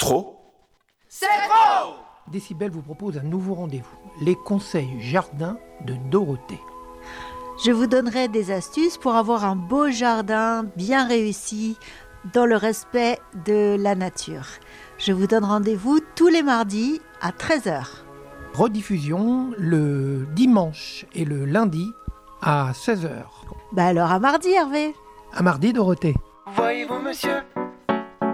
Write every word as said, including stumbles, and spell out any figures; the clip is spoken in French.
trop? C'est trop! Décibel vous propose un nouveau rendez-vous. Les conseils jardin de Dorothée. Je vous donnerai des astuces pour avoir un beau jardin bien réussi dans le respect de la nature. Je vous donne rendez-vous tous les mardis à treize heures. Rediffusion le dimanche et le lundi à seize heures. Bah alors à mardi Hervé. À mardi Dorothée. Voyez-vous, monsieur,